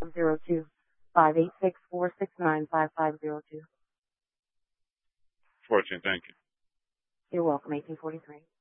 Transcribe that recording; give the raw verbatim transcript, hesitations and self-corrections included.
zero two, five eight six, four six nine, five five zero two. Fortune, thank you. You're welcome, eighteen forty-three.